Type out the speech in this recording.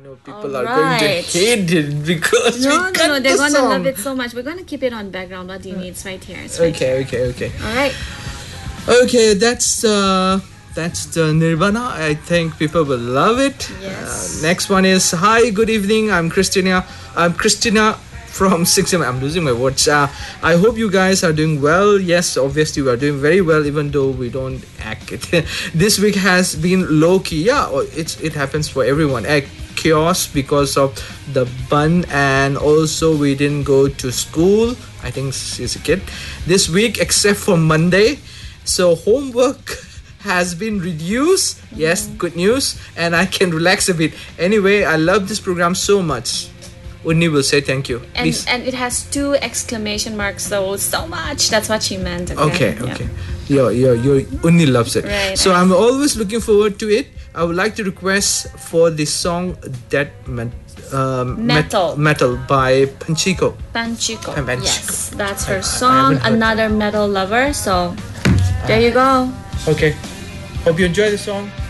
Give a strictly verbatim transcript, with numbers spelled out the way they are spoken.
know people All are going to right. hate it because No, we no, cut no. They're the gonna song. love it so much. We're gonna keep it on background. What do you need? It's right here. It's right Okay, here. okay, okay. All right. Okay, that's uh, that's the Nirvana. I think people will love it. Yes. Uh, next one is hi, good evening. I'm Christina. I'm Christina from six M. I'm losing my words. Uh, I hope you guys are doing well. Yes, obviously we are doing very well, even though we don't act it. This week has been low key. Yeah, it's it happens for everyone. Uh, chaos because of the bun, and also we didn't go to school. I think she's a kid this week, except for Monday. So homework has been reduced. Yes, good news, and I can relax a bit. Anyway, I love this program so much. Unni will say thank you. And Please. and it has two exclamation marks. So so much. That's what she meant. Okay, Okay. okay. Your your your Unni loves it. Right, So right. I'm always looking forward to it. I would like to request for the song that met, um, Metal. Met, metal by Panchiko. Panchiko. Panchiko. Yes, that's I- her I song. haven't heard Another metal lover. So there you go. Okay. Hope you enjoy the song.